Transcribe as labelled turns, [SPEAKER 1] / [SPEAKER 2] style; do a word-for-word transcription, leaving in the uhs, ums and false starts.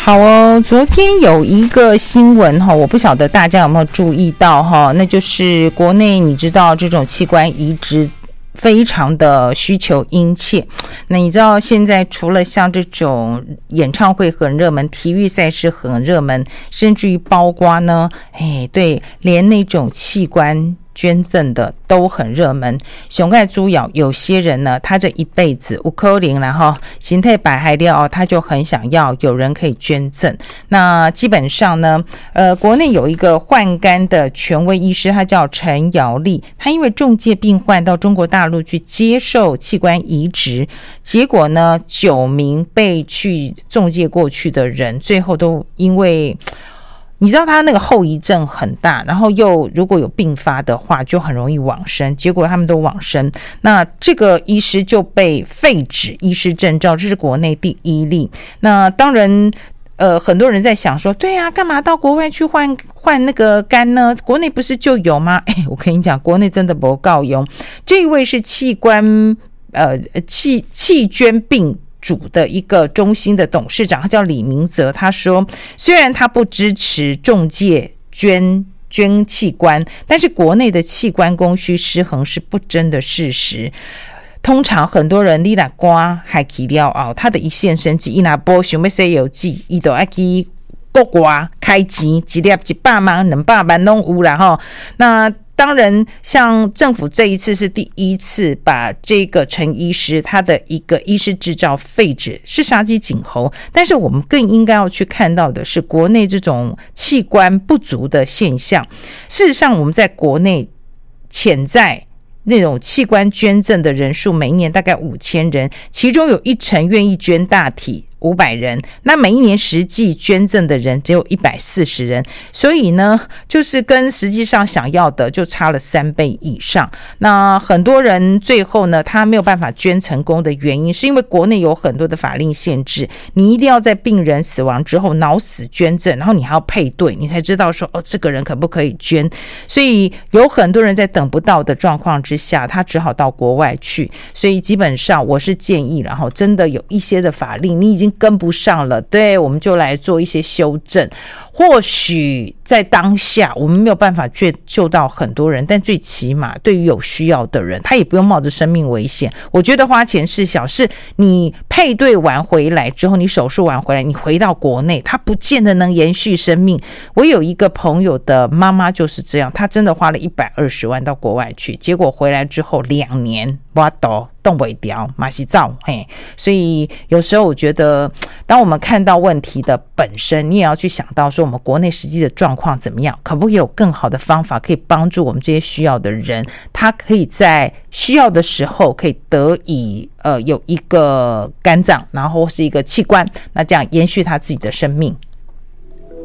[SPEAKER 1] 好哦，昨天有一个新闻哈，我不晓得大家有没有注意到哈，那就是国内你知道这种器官移植非常的需求殷切。那你知道现在除了像这种演唱会很热门，体育赛事很热门，甚至于包括呢，哎，对，连那种器官捐赠的都很热门。熊盖猪咬，有些人呢，他这一辈子有可能然后形态百害料，他就很想要有人可以捐赠。那基本上呢，呃，国内有一个换肝的权威医师，他叫陈瑶丽，他因为中介病患到中国大陆去接受器官移植，结果呢，九名被去中介过去的人，最后都因为你知道他那个后遗症很大，然后又如果有并发的话就很容易往生，结果他们都往生。那这个医师就被废止医师证照，这是国内第一例。那当然呃，很多人在想说，对啊，干嘛到国外去换换那个肝呢？国内不是就有吗？哎，我跟你讲，国内真的不够用。这一位是器官呃器器捐病主的一个中心的董事长，他叫李明泽，他说虽然他不支持仲介捐捐器官，但是国内的器官供需失衡是不争的事实。通常很多人你若肝还去了后，他的一线生机他没想要洗油剂，他就要去国外开钱，一粒一百万两百万都有啦齁。那当然像政府这一次是第一次把这个陈医师他的一个医师执照废止，是杀鸡儆猴。但是我们更应该要去看到的是国内这种器官不足的现象。事实上我们在国内潜在那种器官捐赠的人数每一年大概五千人，其中有一成愿意捐大体五百人，那每一年实际捐赠的人只有一百四十人，所以呢就是跟实际上想要的就差了三倍以上。那很多人最后呢他没有办法捐成功的原因是因为国内有很多的法令限制，你一定要在病人死亡之后脑死捐赠，然后你还要配对，你才知道说哦这个人可不可以捐。所以有很多人在等不到的状况之下，他只好到国外去。所以基本上我是建议，然后真的有一些的法令你已经跟不上了，对，我们就来做一些修正。或许在当下我们没有办法救到很多人，但最起码对于有需要的人，他也不用冒着生命危险。我觉得花钱是小事，你配对完回来之后，你手术完回来，你回到国内，他不见得能延续生命。我有一个朋友的妈妈就是这样，她真的花了一百二十万到国外去，结果回来之后两年我都动不掉，马西照嘿。所以有时候我觉得当我们看到问题的本身，你也要去想到说我们国内实际的状况怎么样，可不可以有更好的方法可以帮助我们这些需要的人，他可以在需要的时候可以得以呃有一个肝脏，然后是一个器官，那这样延续他自己的生命。